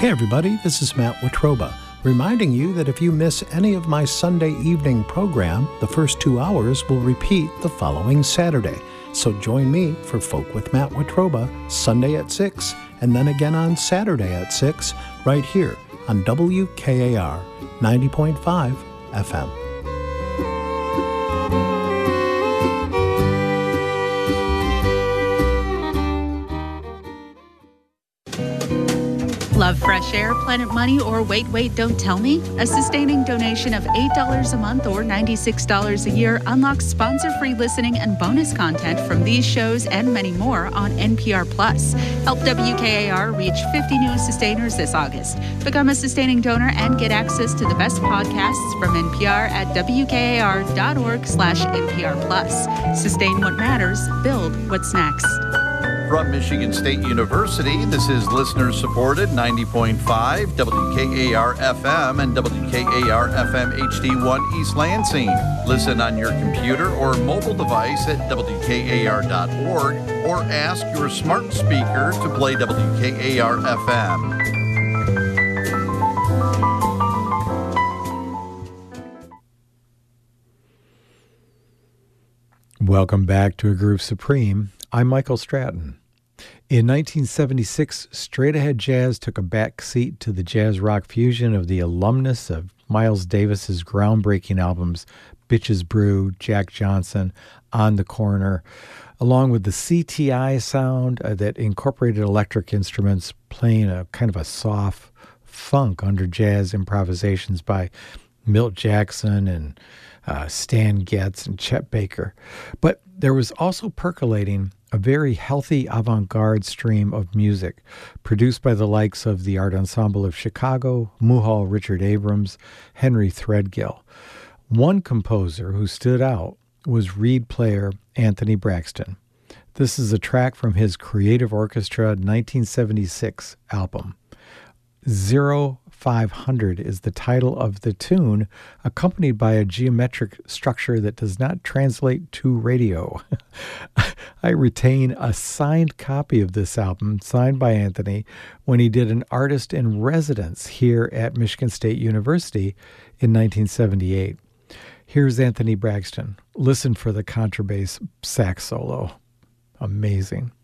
Hey everybody, this is Matt Watroba, reminding you that if you miss any of my Sunday evening program, the first 2 hours will repeat the following Saturday. So join me for Folk with Matt Watroba, Sunday at 6, and then again on Saturday at 6, right here on WKAR 90.5 FM. Love fresh air, Planet Money, or Wait, Don't Tell Me? A sustaining donation of $8 a month or $96 a year unlocks sponsor-free listening and bonus content from these shows and many more on NPR Plus. Help WKAR reach 50 new sustainers this August. Become a sustaining donor and get access to the best podcasts from NPR at WKAR.org/NPR Plus. Sustain what matters, build what's next. From Michigan State University, this is listener-supported 90.5 WKAR-FM and WKAR-FM HD1 East Lansing. Listen on your computer or mobile device at WKAR.org or ask your smart speaker to play WKAR-FM. Welcome back to A Groove Supreme. I'm Michael Stratton. In 1976, Straight Ahead Jazz took a back seat to the jazz rock fusion of the alumnus of Miles Davis's groundbreaking albums Bitches Brew, Jack Johnson, On the Corner, along with the CTI sound that incorporated electric instruments playing a kind of a soft funk under jazz improvisations by Milt Jackson and Stan Getz and Chet Baker. But there was also percolating a very healthy avant-garde stream of music produced by the likes of the Art Ensemble of Chicago, Muhal Richard Abrams, Henry Threadgill. One composer who stood out was reed player Anthony Braxton. This is a track from his Creative Orchestra 1976 album. 0500 is the title of the tune, accompanied by a geometric structure that does not translate to radio. I retain a signed copy of this album, signed by Anthony, when he did an artist in residence here at Michigan State University in 1978. Here's Anthony Braxton. Listen for the contrabass sax solo. Amazing.